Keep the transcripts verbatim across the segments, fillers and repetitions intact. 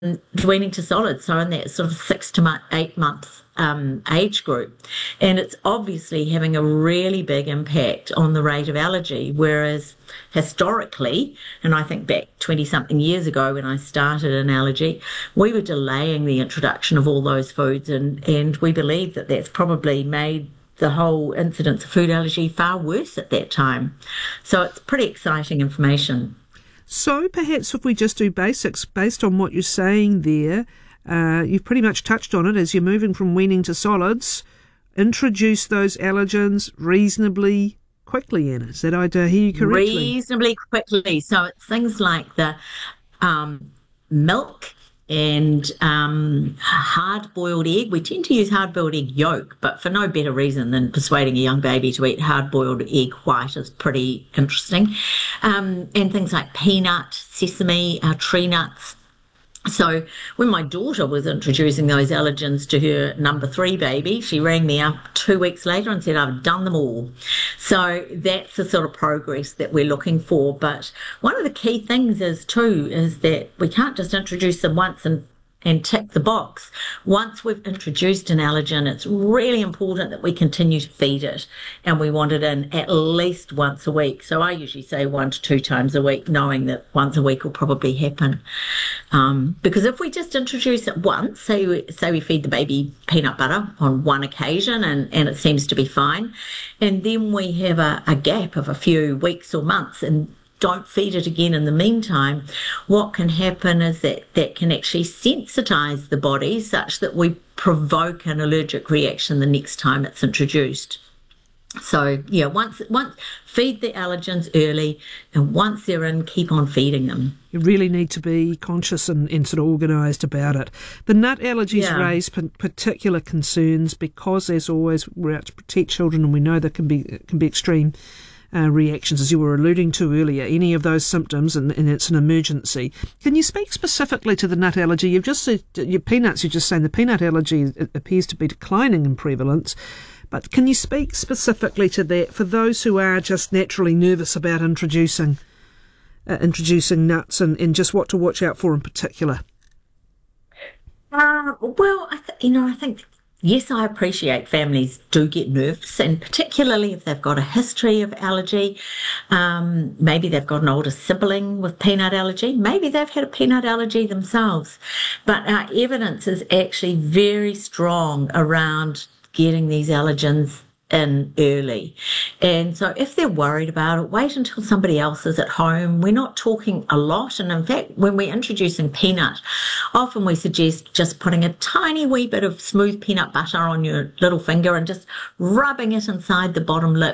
weaning to solids, so in that sort of six to mo- eight months um, age group. And it's obviously having a really big impact on the rate of allergy, whereas historically, and I think back twenty-something years ago when I started in allergy, we were delaying the introduction of all those foods, and, and we believe that that's probably made the whole incidence of food allergy far worse at that time. So it's pretty exciting information. So perhaps if we just do basics based on what you're saying there, uh, you've pretty much touched on it as you're moving from weaning to solids, introduce those allergens reasonably quickly, Anna. Is that I hear you correctly? Reasonably quickly. So it's things like the um, milk and um, hard-boiled egg. We tend to use hard-boiled egg yolk, but for no better reason than persuading a young baby to eat hard-boiled egg white is pretty interesting. Um, and things like peanut, sesame, uh, tree nuts. So when my daughter was introducing those allergens to her number three baby, she rang me up two weeks later and said, I've done them all. So that's the sort of progress that we're looking for. But one of the key things is too, is that we can't just introduce them once and and tick the box. Once we've introduced an allergen, it's really important that we continue to feed it, and we want it in at least once a week. So I usually say one to two times a week, knowing that once a week will probably happen. Um, because if we just introduce it once, say we, say we feed the baby peanut butter on one occasion and, and it seems to be fine, and then we have a, a gap of a few weeks or months and don't feed it again in the meantime, what can happen is that that can actually sensitize the body such that we provoke an allergic reaction the next time it's introduced. So, yeah, once once feed the allergens early, and once they're in, keep on feeding them. You really need to be conscious and, and sort of organised about it. The nut allergies Yeah. raise p- particular concerns because, as always, we're out to protect children, and we know there can be can be extreme Uh, reactions, as you were alluding to earlier, any of those symptoms, and, and it's an emergency. Can you speak specifically to the nut allergy? You've just said your peanuts, you're just saying the peanut allergy appears to be declining in prevalence, but can you speak specifically to that for those who are just naturally nervous about introducing uh, introducing nuts, and, and just what to watch out for in particular? Uh, well, I th- you know, I think yes, I appreciate families do get nervous, and particularly if they've got a history of allergy. Um, maybe they've got an older sibling with peanut allergy. Maybe they've had a peanut allergy themselves. But our evidence is actually very strong around getting these allergens in early. And so if they're worried about it, wait until somebody else is at home. We're not talking a lot. And in fact, when we're introducing peanut, often we suggest just putting a tiny wee bit of smooth peanut butter on your little finger and just rubbing it inside the bottom lip.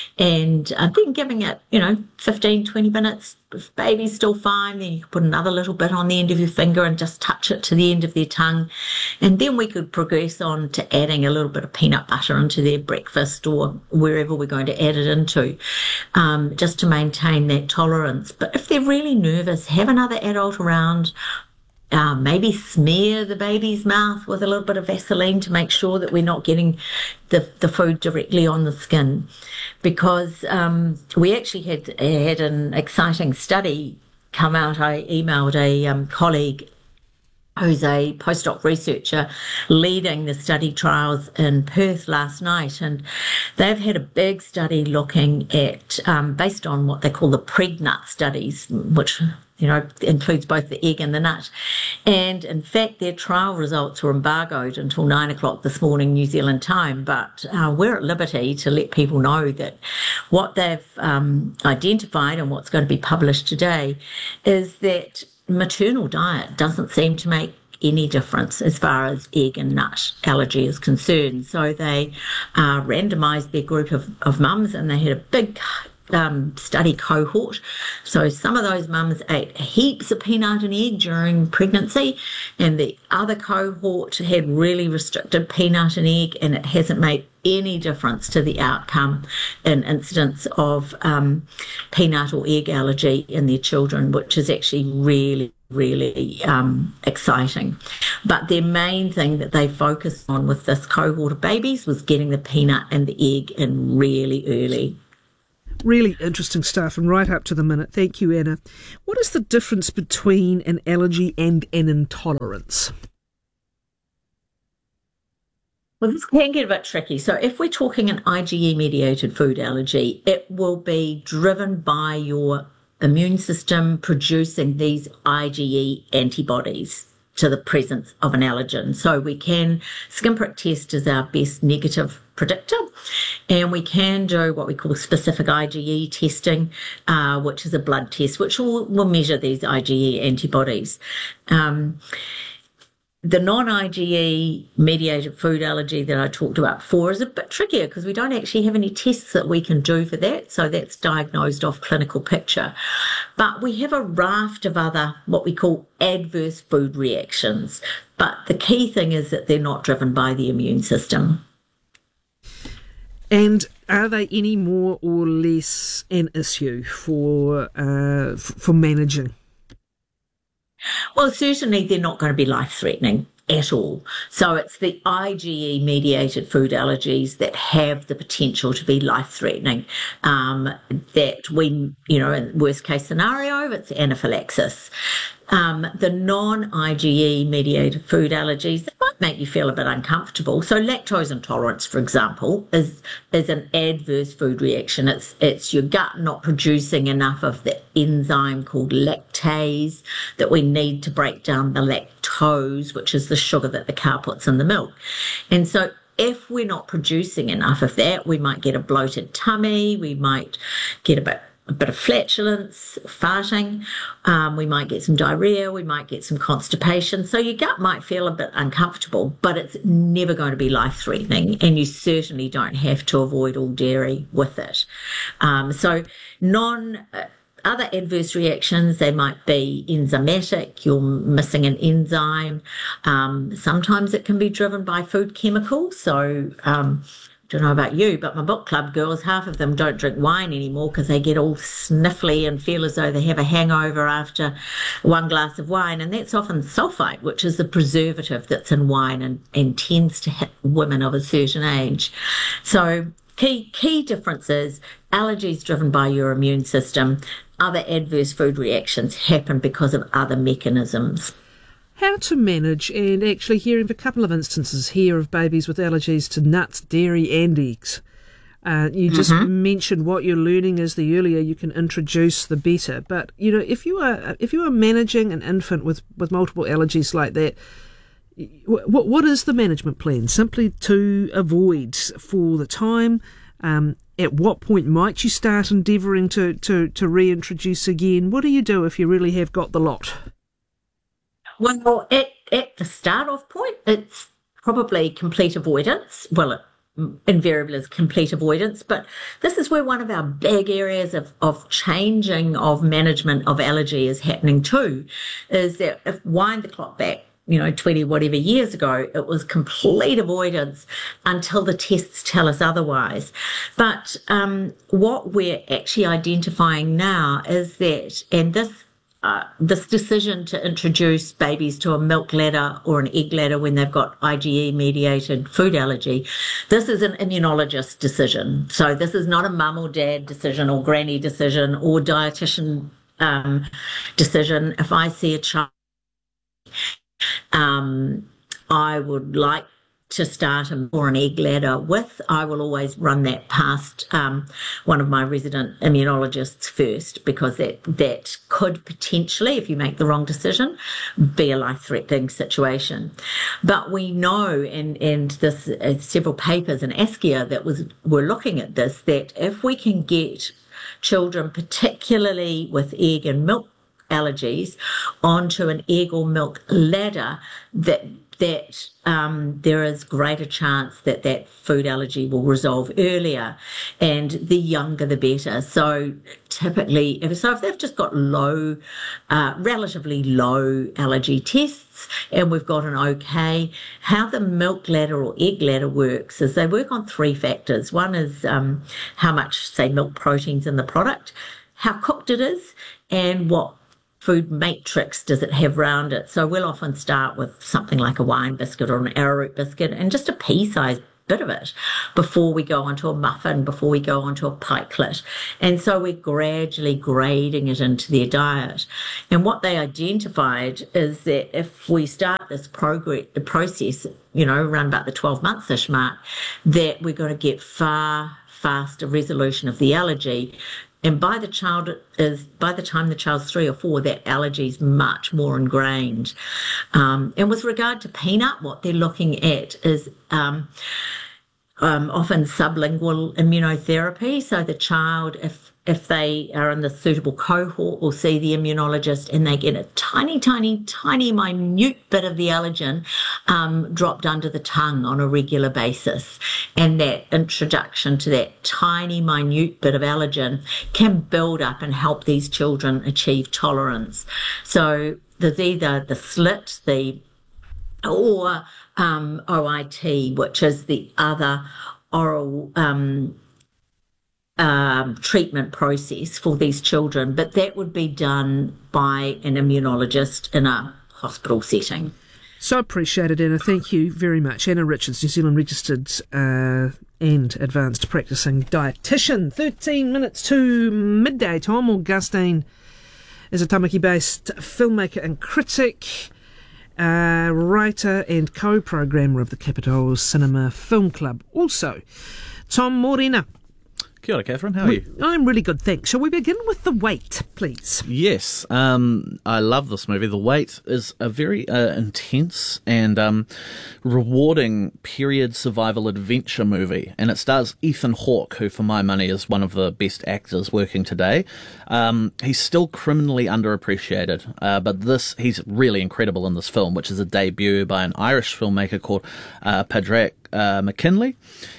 And uh, then giving it, you know, fifteen, twenty minutes. If baby's still fine, then you can put another little bit on the end of your finger and just touch it to the end of their tongue. And then we could progress on to adding a little bit of peanut butter into their breakfast or wherever we're going to add it into, um, just to maintain that tolerance. But if they're really nervous, have another adult around. Uh, maybe smear the baby's mouth with a little bit of Vaseline to make sure that we're not getting the, the food directly on the skin. Because um, we actually had had an exciting study come out. I emailed a um, colleague who's a postdoc researcher leading the study trials in Perth last night, and they've had a big study looking at, um, based on what they call the PregNut studies, which you know, includes both the egg and the nut. And in fact, their trial results were embargoed until nine o'clock this morning, New Zealand time. But uh, we're at liberty to let people know that what they've um, identified and what's going to be published today is that maternal diet doesn't seem to make any difference as far as egg and nut allergy is concerned. So they uh, randomised their group of, of mums, and they had a big Um, study cohort. So some of those mums ate heaps of peanut and egg during pregnancy, and the other cohort had really restricted peanut and egg, and it hasn't made any difference to the outcome in incidence of um, peanut or egg allergy in their children, which is actually really really um, exciting. But their main thing that they focused on with this cohort of babies was getting the peanut and the egg in really early. Really interesting stuff, and right up to the minute. Thank you, Anna. What is the difference between an allergy and an intolerance? Well, this can get a bit tricky. So if we're talking an IgE-mediated food allergy, it will be driven by your immune system producing these IgE antibodies to the presence of an allergen. So we can, skin prick test is our best negative predictor, and we can do what we call specific IgE testing, uh, which is a blood test, which will, will measure these IgE antibodies. Um, The non-IgE mediated food allergy that I talked about before is a bit trickier because we don't actually have any tests that we can do for that. So that's diagnosed off clinical picture. But we have a raft of other, what we call adverse food reactions. But the key thing is that they're not driven by the immune system. And are they any more or less an issue for uh, f- for managing? Well, certainly they're not going to be life-threatening at all. So it's the IgE-mediated food allergies that have the potential to be life-threatening. Um, that we, you know, in worst-case scenario, it's anaphylaxis. Um, the non-IgE-mediated food allergies, that might make you feel a bit uncomfortable. So lactose intolerance, for example, is is an adverse food reaction. It's it's your gut not producing enough of the enzyme called lactase that we need to break down the lactose, which is the sugar that the cow puts in the milk. And so if we're not producing enough of that, we might get a bloated tummy, we might get a bit a bit of flatulence, farting, um, we might get some diarrhea, we might get some constipation. So your gut might feel a bit uncomfortable, but it's never going to be life-threatening, and you certainly don't have to avoid all dairy with it. Um, so non... Uh, Other adverse reactions, they might be enzymatic, you're missing an enzyme. Um, sometimes it can be driven by food chemicals. So um, I don't know about you, but my book club girls, half of them don't drink wine anymore because they get all sniffly and feel as though they have a hangover after one glass of wine. And that's often sulfite, which is the preservative that's in wine and, and tends to hit women of a certain age. So key, key difference is allergies driven by your immune system. Other adverse food reactions happen because of other mechanisms. How to manage, and actually hearing of a couple of instances here of babies with allergies to nuts, dairy and eggs. Uh, you just mm-hmm. mentioned what you're learning is the earlier you can introduce, the better. But, you know, if you are if you are managing an infant with, with multiple allergies like that, what what is the management plan? Simply to avoid for the time. Um, at what point might you start endeavouring to, to, to reintroduce again? What do you do if you really have got the lot? Well, at, at the start-off point, it's probably complete avoidance. Well, it invariably is complete avoidance, but this is where one of our big areas of, of changing of management of allergy is happening too, is that if wind the clock back, you know, twenty whatever years ago, it was complete avoidance until the tests tell us otherwise. But um, what we're actually identifying now is that, and this uh, this decision to introduce babies to a milk ladder or an egg ladder when they've got IgE-mediated food allergy, this is an immunologist decision. So this is not a mum or dad decision or granny decision or dietitian um, decision. If I see a child Um, I would like to start a, or an egg ladder with, I will always run that past um, one of my resident immunologists first, because that, that could potentially, if you make the wrong decision, be a life-threatening situation. But we know, and, and this uh, several papers in ASCIA that was were looking at this, that if we can get children, particularly with egg and milk allergies, onto an egg or milk ladder, that that um, there is greater chance that that food allergy will resolve earlier, and the younger the better. So typically, if, so if they've just got low, uh, relatively low allergy tests, and we've got an okay, how the milk ladder or egg ladder works is they work on three factors. One is um, how much, say, milk protein's in the product, how cooked it is, and what food matrix does it have around it. So we'll often start with something like a wine biscuit or an arrowroot biscuit and just a pea-sized bit of it before we go onto a muffin, before we go onto a pikelet. And so we're gradually grading it into their diet. And what they identified is that if we start this progress, the process, you know, around about the twelve months-ish mark, that we're going to get far faster resolution of the allergy. And by the child is by the time the child's three or four, that allergy is much more ingrained. Um, and with regard to peanut, what they're looking at is um, um, often sublingual immunotherapy. So the child, if if they are in the suitable cohort, will see the immunologist and they get a tiny, tiny, tiny, minute bit of the allergen um, dropped under the tongue on a regular basis. And that introduction to that tiny, minute bit of allergen can build up and help these children achieve tolerance. So there's either the slit, the or um, O I T, which is the other oral um Um, treatment process for these children, but that would be done by an immunologist in a hospital setting. So appreciated, Anna. Thank you very much. Anna Richards, New Zealand registered uh, and advanced practicing dietitian. thirteen minutes to midday. Tom Augustine is a Tamaki-based filmmaker and critic, uh, writer and co-programmer of the Capitol Cinema Film Club. Also, Tom Morena. Kia ora, Catherine. How are you? I'm really good, thanks. Shall we begin with The Wait, please? Yes. Um, I love this movie. The Wait is a very uh, intense and um, rewarding period survival adventure movie. And it stars Ethan Hawke, who, for my money, is one of the best actors working today. Um, he's still criminally underappreciated. Uh, but this, he's really incredible in this film, which is a debut by an Irish filmmaker called uh, Padraig uh, McKinley.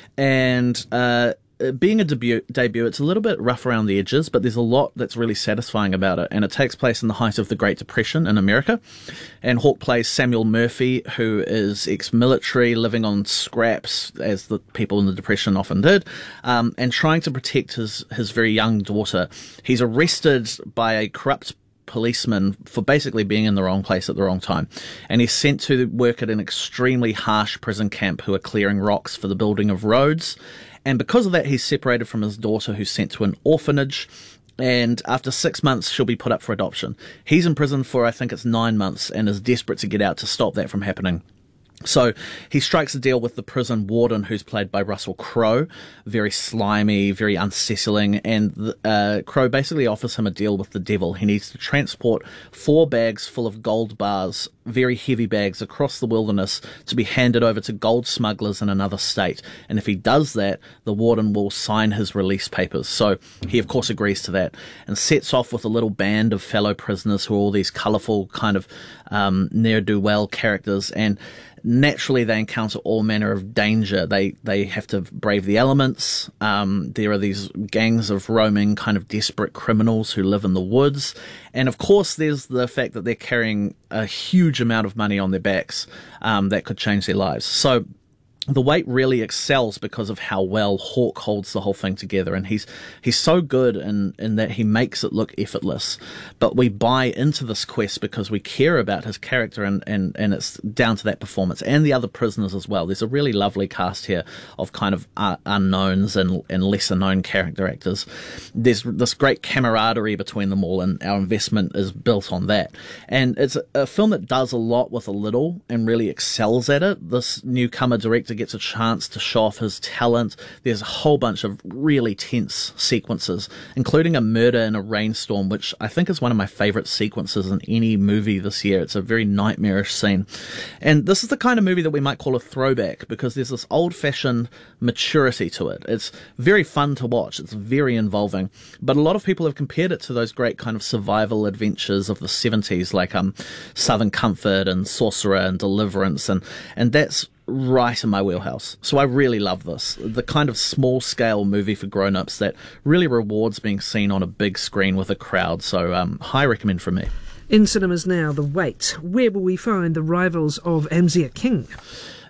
And uh being a debut, debut, it's a little bit rough around the edges, but there's a lot that's really satisfying about it. And it takes place in the height of the Great Depression in America. And Hawke plays Samuel Murphy, who is ex-military, living on scraps, as the people in the Depression often did, um, and trying to protect his, his very young daughter. He's arrested by a corrupt policeman for basically being in the wrong place at the wrong time. And he's sent to work at an extremely harsh prison camp who are clearing rocks for the building of roads. And because of that, he's separated from his daughter, who's sent to an orphanage. And after six months, she'll be put up for adoption. He's in prison for, I think it's nine months, and is desperate to get out to stop that from happening. So he strikes a deal with the prison warden, who's played by Russell Crowe, very slimy, very unsettling, and uh, Crowe basically offers him a deal with the devil. He needs to transport four bags full of gold bars, very heavy bags, across the wilderness to be handed over to gold smugglers in another state. And if he does that, the warden will sign his release papers. So he, of course, agrees to that and sets off with a little band of fellow prisoners who are all these colourful kind of um, ne'er-do-well characters. And naturally, they encounter all manner of danger. They they have to brave the elements. Um, there are these gangs of roaming, kind of desperate criminals who live in the woods. And of course, there's the fact that they're carrying a huge amount of money on their backs um, that could change their lives. So The Wait really excels because of how well Hawke holds the whole thing together, and he's he's so good in, in that he makes it look effortless. But we buy into this quest because we care about his character, and, and, and it's down to that performance, and the other prisoners as well. There's a really lovely cast here of kind of uh, unknowns and, and lesser-known character actors. There's this great camaraderie between them all, and our investment is built on that. And it's a, a film that does a lot with a little and really excels at it. This newcomer director gets a chance to show off his talent. There's a whole bunch of really tense sequences, including a murder in a rainstorm, which I think is one of my favourite sequences in any movie this year. It's a very nightmarish scene. And this is the kind of movie that we might call a throwback, because there's this old-fashioned maturity to it. It's very fun to watch. It's very involving. But a lot of people have compared it to those great kind of survival adventures of the seventies, like um, Southern Comfort and Sorcerer and Deliverance, and, and that's right in my wheelhouse. So I really love this. The kind of small-scale movie for grown-ups that really rewards being seen on a big screen with a crowd. So um, high recommend from me. In cinemas now, The Wait. Where will we find the rivals of Amzia King?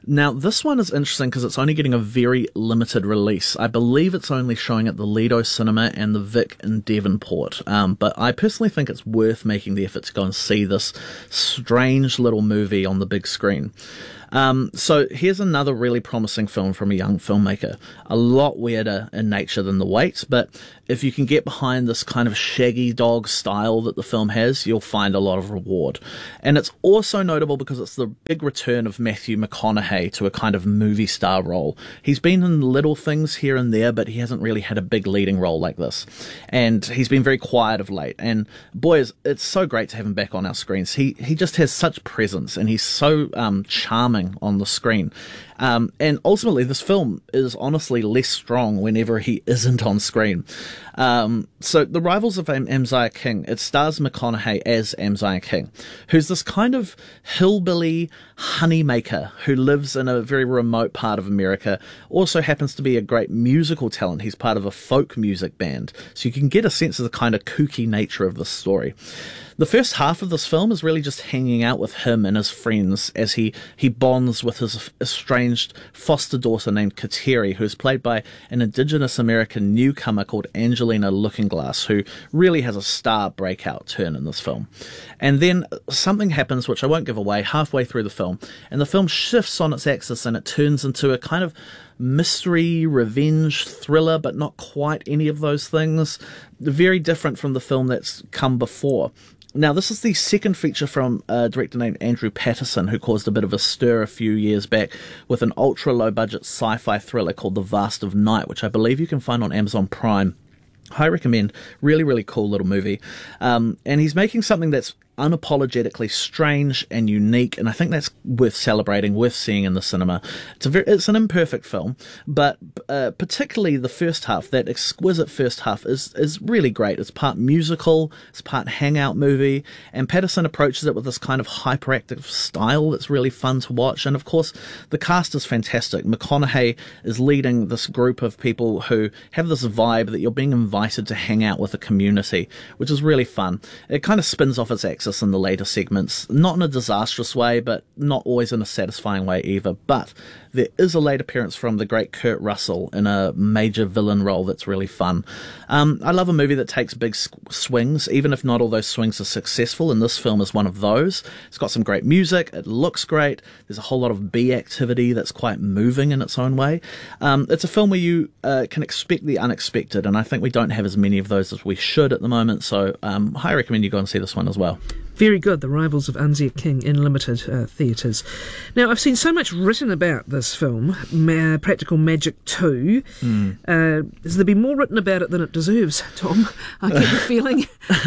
Now, this one is interesting because it's only getting a very limited release. I believe it's only showing at the Lido Cinema and the Vic in Devonport. Um, but I personally think it's worth making the effort to go and see this strange little movie on the big screen. Um, so here's another really promising film from a young filmmaker. A lot weirder in nature than The Wait, but if you can get behind this kind of shaggy dog style that the film has, you'll find a lot of reward. And it's also notable because it's the big return of Matthew McConaughey to a kind of movie star role. He's been in little things here and there, but he hasn't really had a big leading role like this. And he's been very quiet of late. And boy, it's so great to have him back on our screens. He he just has such presence, and he's so um, charming on the screen. Um, and ultimately, this film is honestly less strong whenever he isn't on screen. Um, so, The Rivals of Am- Amaziah King, it stars McConaughey as Amaziah King, who's this kind of hillbilly honeymaker who lives in a very remote part of America, also happens to be a great musical talent. He's part of a folk music band. So you can get a sense of the kind of kooky nature of the story. The first half of this film is really just hanging out with him and his friends as he, he bonds with his estranged foster daughter named Kateri, who's played by an Indigenous American newcomer called Angelina Lookingglass, who really has a star breakout turn in this film. And then something happens, which I won't give away, halfway through the film, and the film shifts on its axis and it turns into a kind of mystery, revenge, thriller, but not quite any of those things. Very different from the film that's come before. Now, this is the second feature from a director named Andrew Patterson, who caused a bit of a stir a few years back with an ultra-low-budget sci-fi thriller called The Vast of Night, which I believe you can find on Amazon Prime. I recommend. Really, really cool little movie. Um, and he's making something that's unapologetically strange and unique, and I think that's worth celebrating, worth seeing in the cinema. It's a very, it's an imperfect film, but uh, particularly the first half, that exquisite first half, is is really great. It's part musical, it's part hangout movie, and Patterson approaches it with this kind of hyperactive style that's really fun to watch. And of course, the cast is fantastic. McConaughey is leading this group of people who have this vibe that you're being invited to hang out with a community, which is really fun. It kind of spins off its axis in the later segments, not in a disastrous way, but not always in a satisfying way either. But there is a late appearance from the great Kurt Russell in a major villain role that's really fun. Um, I love a movie that takes big swings, even if not all those swings are successful, and this film is one of those. It's got some great music, it looks great, there's a whole lot of B activity that's quite moving in its own way. Um, it's a film where you uh, can expect the unexpected, and I think we don't have as many of those as we should at the moment, so um, I recommend you go and see this one as well. Very good, The Rivals of Amaziah King in limited uh, theatres. Now, I've seen so much written about this film, Ma- Practical Magic two. Mm. Uh, has there been more written about it than it deserves, Tom? I get the feeling.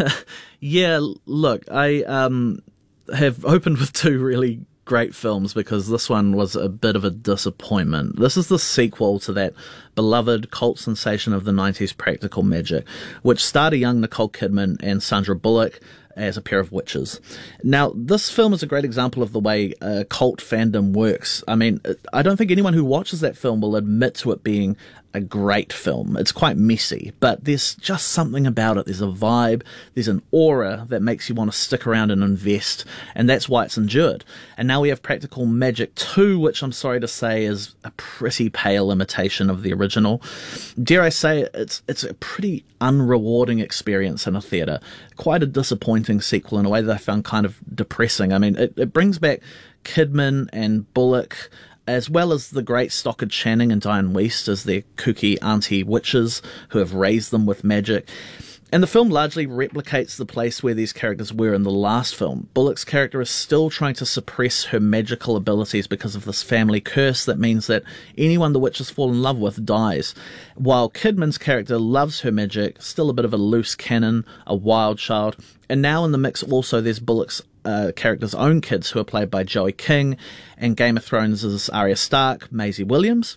Yeah, look, I um, have opened with two really great films because this one was a bit of a disappointment. This is the sequel to that beloved cult sensation of the nineties, Practical Magic, which starred a young Nicole Kidman and Sandra Bullock as a pair of witches. Now, this film is a great example of the way uh, cult fandom works. I mean, I don't think anyone who watches that film will admit to it being a great film. It's quite messy, but there's just something about it. There's a vibe, there's an aura that makes you want to stick around and invest, and that's why it's endured. And now we have Practical Magic two, which I'm sorry to say is a pretty pale imitation of the original. Dare I say, it's it's a pretty unrewarding experience in a theatre. Quite a disappointing sequel in a way that I found kind of depressing. I mean, it, it brings back Kidman and Bullock, as well as the great Stockard Channing and Diane Wiest as their kooky auntie witches who have raised them with magic. And the film largely replicates the place where these characters were in the last film. Bullock's character is still trying to suppress her magical abilities because of this family curse that means that anyone the witches fall in love with dies. While Kidman's character loves her magic, still a bit of a loose cannon, a wild child. And now in the mix also there's Bullock's Uh, character's own kids, who are played by Joey King, and Game of Thrones' Arya Stark, Maisie Williams.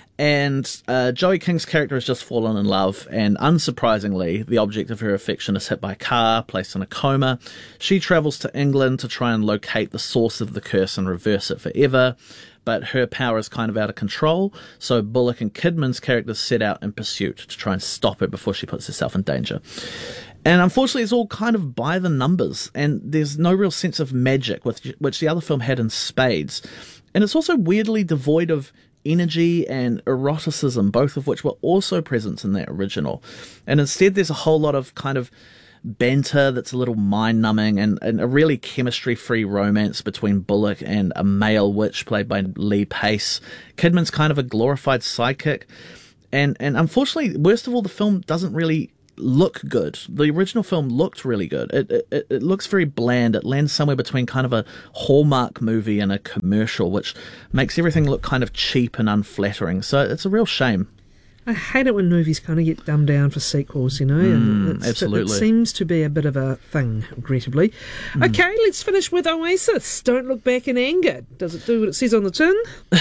And uh, Joey King's character has just fallen in love, and unsurprisingly, the object of her affection is hit by a car, placed in a coma. She travels to England to try and locate the source of the curse and reverse it forever, but her power is kind of out of control, so Bullock and Kidman's characters set out in pursuit to try and stop her before she puts herself in danger. And unfortunately, it's all kind of by the numbers, and there's no real sense of magic, which, which the other film had in spades. and it's also weirdly devoid of energy and eroticism, both of which were also present in that original. And instead there's a whole lot of kind of banter that's a little mind-numbing, and, and a really chemistry-free romance between Bullock and a male witch played by Lee Pace. Kidman's kind of a glorified sidekick. And, and unfortunately, worst of all, the film doesn't really look good. The original film looked really good. It, it it looks very bland. It lands somewhere between kind of a Hallmark movie and a commercial, which makes everything look kind of cheap and unflattering. So it's a real shame. I hate it when movies kind of get dumbed down for sequels, you know. Mm, and it's, absolutely. It seems to be a bit of a thing, regrettably. Mm. Okay, let's finish with Oasis. Don't Look Back in Anger. Does it do what it says on the tin?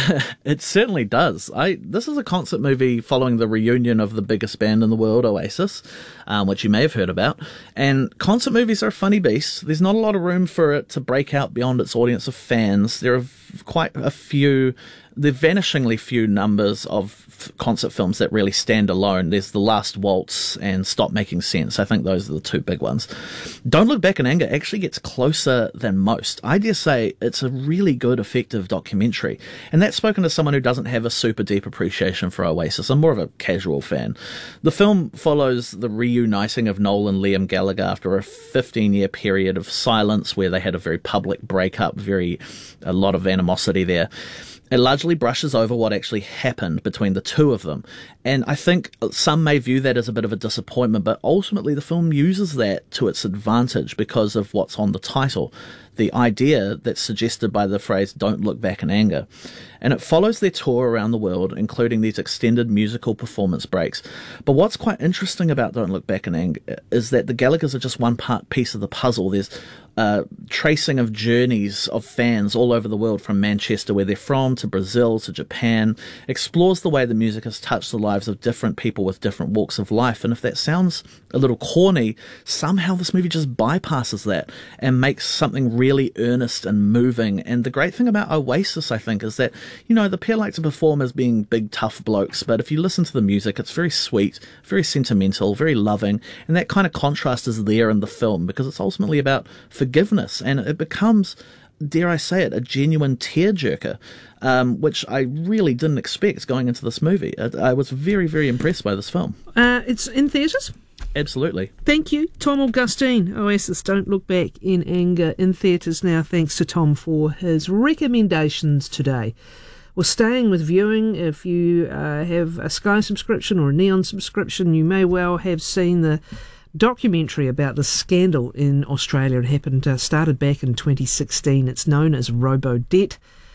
It certainly does. I This is a concert movie following the reunion of the biggest band in the world, Oasis, um, which you may have heard about. And concert movies are a funny beast. There's not a lot of room for it to break out beyond its audience of fans. There are quite a few... There are vanishingly few numbers of f- concert films that really stand alone. There's The Last Waltz and Stop Making Sense. I think those are the two big ones. Don't Look Back in Anger actually gets closer than most. I dare say it's a really good, effective documentary. And that's spoken to someone who doesn't have a super deep appreciation for Oasis. I'm more of a casual fan. The film follows the reuniting of Noel and Liam Gallagher after a fifteen-year period of silence where they had a very public breakup, very a lot of animosity there. It largely brushes over what actually happened between the two of them. And I think some may view that as a bit of a disappointment, but ultimately the film uses that to its advantage because of what's on the title, the idea that's suggested by the phrase, "Don't Look Back in Anger." And it follows their tour around the world, including these extended musical performance breaks. But what's quite interesting about Don't Look Back in Anger is that the Gallaghers are just one part piece of the puzzle. There's uh, tracing of journeys of fans all over the world, from Manchester, where they're from, to Brazil, to Japan, explores the way the music has touched the lives of different people with different walks of life. And if that sounds a little corny, somehow this movie just bypasses that and makes something really earnest and moving. And the great thing about Oasis, I think, is that, you know, the pair like to perform as being big, tough blokes, but if you listen to the music, it's very sweet, very sentimental, very loving, and that kind of contrast is there in the film because it's ultimately about forgiveness, and it becomes, dare I say it, a genuine tearjerker, um, which I really didn't expect going into this movie. I, I was very, very impressed by this film. Uh, it's in theatres? Absolutely. Thank you, Tom Augustine. Oasis, Don't Look Back in Anger, in theatres now. Thanks to Tom for his recommendations today. Well, staying with viewing, if you uh, have a Sky subscription or a Neon subscription, you may well have seen the documentary about the scandal in Australia. It happened, uh, started back in twenty sixteen. It's known as Robodebt.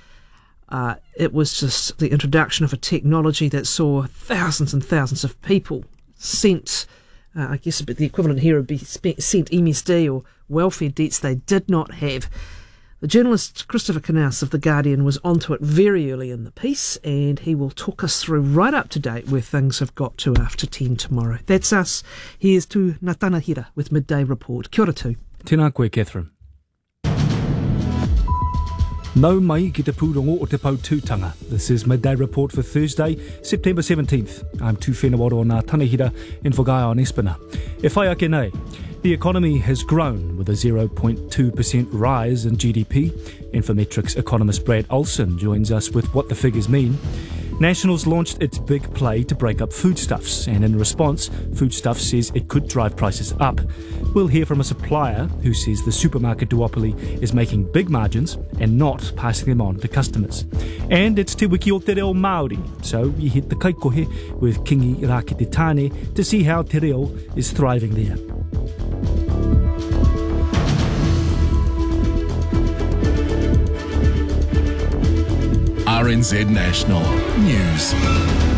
Uh, it was just the introduction of a technology that saw thousands and thousands of people sent, uh, I guess the equivalent here would be sent M S D or welfare debts they did not have. The journalist Christopher Knaus of The Guardian was onto it very early in the piece, and he will talk us through right up to date where things have got to after ten tomorrow. That's us. Here's to Natana Hira with Midday Report. Kia ora tū. Tēnā koe, Catherine. Nau mai ki te pūrongo o te pautūtanga. This is Midday Report for Thursday, September seventeenth. I'm Tu Whenawaro o ngā Tanahira in Whagaiā on Espina. E whai ake nei. The economy has grown with a zero point two percent rise in G D P. Infometrics economist Brad Olson joins us with what the figures mean. Nationals launched its big play to break up foodstuffs, and in response, Foodstuffs says it could drive prices up. We'll hear from a supplier who says the supermarket duopoly is making big margins and not passing them on to customers. And it's Te Wiki o Te Reo Māori, so you hit the kaikohe with Kingi Raki Te Tāne to see how Te Reo is thriving there. R N Z National News.